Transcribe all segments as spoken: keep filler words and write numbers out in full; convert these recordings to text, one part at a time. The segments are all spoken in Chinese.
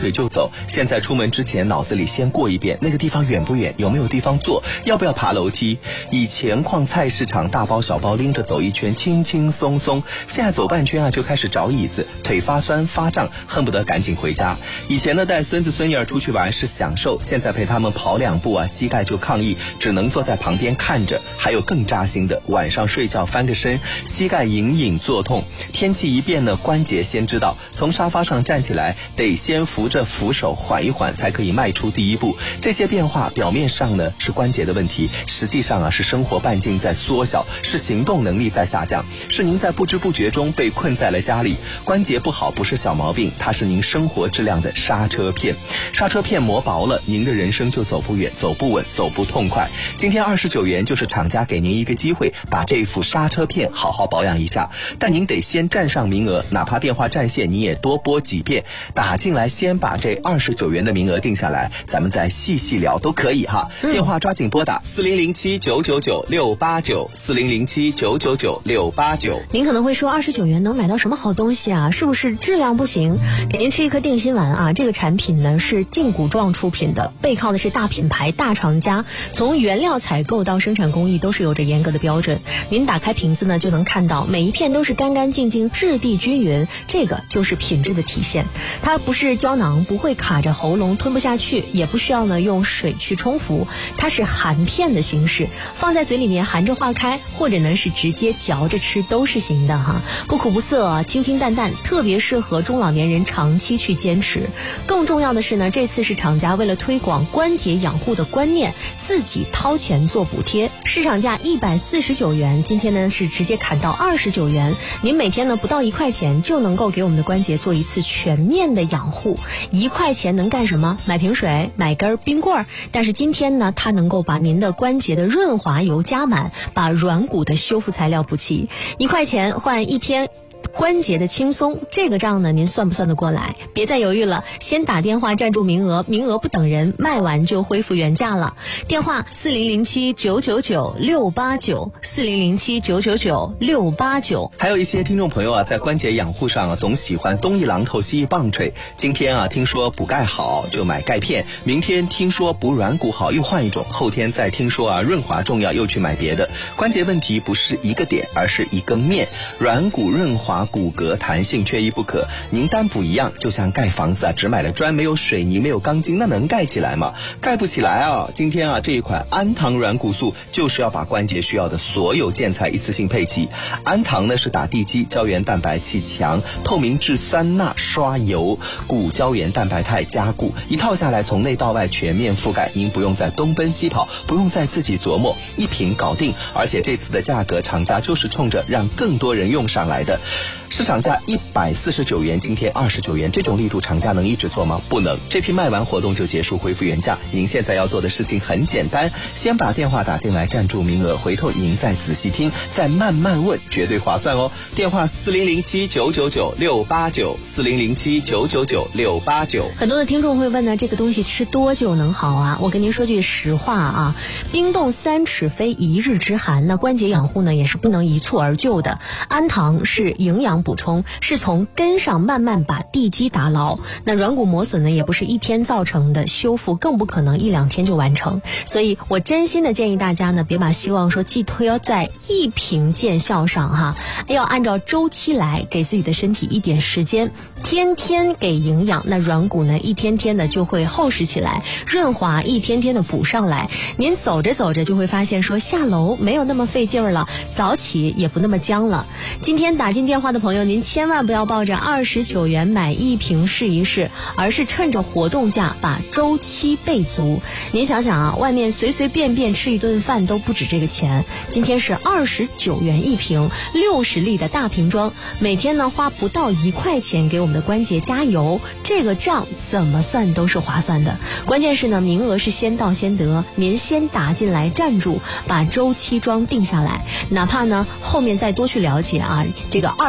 腿就走。现在出门之前脑子里先过一遍那个地方远不远，有没有地方坐，要不要爬楼梯。以前逛菜市场大包小包拎着走一圈轻轻松松，现在走半圈啊就开始找椅子，腿发酸发胀，恨不得赶紧回家。以前呢带孙子孙女儿出去玩是享受，现在陪他们跑两步啊膝盖就抗议，只能坐在旁边看着。还有更扎心的，晚上睡觉翻个身，膝盖隐隐作痛。天气一变呢，关节先知道，从沙发上站起来得先扶着扶手缓一缓，才可以迈出第一步。这些变化表面上呢是关节的问题，实际上啊是生活半径在缩小，是行动能力在下降，是您在不知不觉中被困在了家里。关节不好不是小毛病，它是您生活质量的刹车片。刹车片磨薄了，您的人生就走不远，走不稳，走不痛快。今天二十九元就是厂家给您一个机会，把这副刹车片好好保养一下。但您得先占上名额，哪怕电话占线你也多拨几遍，打进来先把这二十九元的名额定下来，咱们再细细聊都可以哈。嗯、电话抓紧拨打四零零七九九九六八九四零零七九九九六八九。 您可能会说二十九元能买到什么好东西啊？是不是质量不行？给您吃一颗定心丸啊！这个产品呢是劲骨壮出品的，背靠的是大品牌大厂家，从原料采购到生产工艺都是有着严格的标准。您打开瓶子呢就能看到每一片都是干干净净质地均匀，这个就是品质的体现。它不是胶囊，不会卡着喉咙吞不下去，也不需要呢用水去冲服，它是含片的形式，放在嘴里面含着化开，或者呢是直接嚼着吃都是行的哈，不苦不涩，清清淡淡，特别适合中老年人长期去坚持。更重要的是呢，这次是厂家为了推广关节养护的观念，自己掏钱做补贴，市场价一百四十九元，今天呢是直接砍到二十九元。您每天呢不到一块钱就能够给我们的关节做一次全面的养护。一块钱能干什么？买瓶水，买根冰棍儿。但是今天呢，它能够把您的关节的润滑油加满，把软骨的修复材料补齐。一块钱换一天关节的轻松，这个账呢您算不算得过来？别再犹豫了，先打电话占住名额，名额不等人，卖完就恢复原价了。电话四零零七九九九六八九四零零七九九九六八九。 还有一些听众朋友啊，在关节养护上啊，总喜欢东一榔头西一棒槌。今天啊，听说补钙好就买钙片，明天听说补软骨好又换一种，后天再听说啊润滑重要又去买别的。关节问题不是一个点，而是一个面，软骨润滑骨骼弹性缺一不可。您单补一样，就像盖房子啊，只买了砖没有水泥没有钢筋，那能盖起来吗？盖不起来啊！今天啊，这一款安堂软骨素就是要把关节需要的所有建材一次性配齐。安堂呢是打地基，胶原蛋白气强，透明质酸钠刷油，骨胶原蛋白肽加固，一套下来从内到外全面覆盖，您不用再东奔西跑，不用再自己琢磨，一瓶搞定。而且这次的价格，厂家就是冲着让更多人用上来的。市场价一百四十九元，今天二十九元，这种力度厂家能一直做吗？不能。这批卖完活动就结束，恢复原价。您现在要做的事情很简单，先把电话打进来，占住名额，回头您再仔细听，再慢慢问，绝对划算哦。电话四零零七九九九六八九四零零七九九九六八九。 很多的听众会问呢，这个东西吃多久能好啊？我跟您说句实话啊，冰冻三尺非一日之寒，那关节养护呢也是不能一蹴而就的。安堂是营养补充，是从根上慢慢把地基打牢。那软骨磨损呢也不是一天造成的，修复更不可能一两天就完成。所以我真心的建议大家呢，别把希望说寄托在一瓶见效上哈，要按照周期来，给自己的身体一点时间，天天给营养，那软骨呢一天天的就会厚实起来，润滑一天天的补上来。您走着走着就会发现说下楼没有那么费劲儿了，早起也不那么僵了。今天打进电话的朋友，您千万不要抱着二十九元买一瓶试一试，而是趁着活动价把周期备足。您想想啊，外面随随便便吃一顿饭都不止这个钱，今天是二十九元一瓶，六十粒的大瓶装，每天呢花不到一块钱给我们的关节加油，这个账怎么算都是划算的。关键是呢，名额是先到先得，您先打进来站住，把周期装定下来，哪怕呢后面再多去了解啊，这个二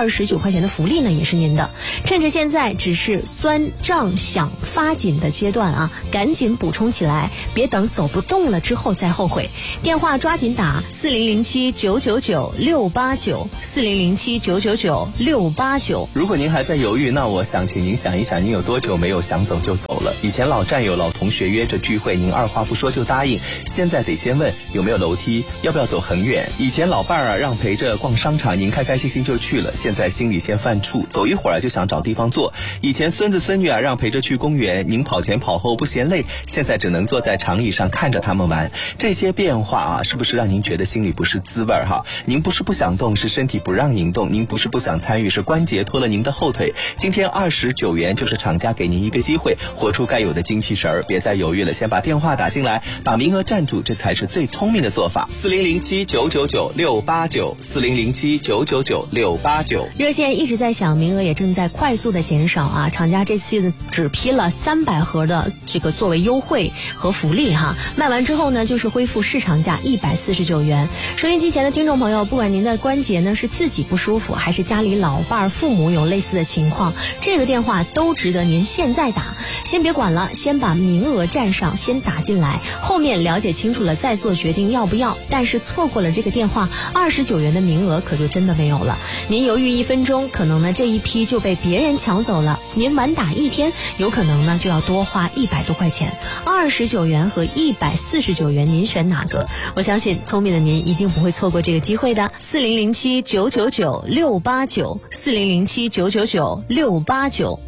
二十九块钱的福利呢也是您的。趁着现在只是酸胀响发紧的阶段啊，赶紧补充起来，别等走不动了之后再后悔。电话抓紧打四零零七九九九六八九四零零七九九九六八九。 如果您还在犹豫，那我想请您想一想，您有多久没有想走就走了？以前老战友、老同学约着聚会，您二话不说就答应，现在得先问有没有楼梯，要不要走很远。以前老伴儿啊让陪着逛商场，您开开心心就去了，现在心里先犯怵，走一会儿就想找地方坐。以前孙子孙女啊让陪着去公园，您跑前跑后不嫌累，现在只能坐在长椅上看着他们玩。这些变化啊，是不是让您觉得心里不是滋味哈？您不是不想动，是身体不让您动；您不是不想参与，是关节拖了您的后腿。今天二十九元就是厂家给您一个机会，活出该有的精气神儿，别再犹豫了，先把电话打进来，把名额占住，这才是最聪明的做法。四零零七九九九六八九四零零七九九九六八九。 热线一直在响，名额也正在快速的减少啊！厂家这次只批了三百盒的这个作为优惠和福利哈，卖完之后呢，就是恢复市场价一百四十九元。收音机前的听众朋友，不管您的关节呢是自己不舒服，还是家里老伴父母有类似的情况，这个电话都值得您现在打。先别管了，先把名额占上，先打进来，后面了解清楚了再做决定要不要。但是错过了这个电话，二十九元的名额可就真的没有了。您犹豫一分钟，可能呢这一批就被别人抢走了。您晚打一天，有可能呢就要多花一百多块钱。二十九元和一百四十九元，您选哪个？我相信聪明的您一定不会错过这个机会的。四零零七九九九六八九四零零七九九九六八九。